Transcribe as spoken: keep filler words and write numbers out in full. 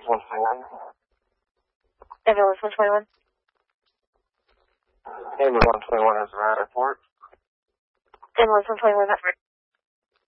one twenty-one. Ambulance one twenty-one. Ambulance one twenty-one has a rider report. Ambulance one twenty-one, that's right.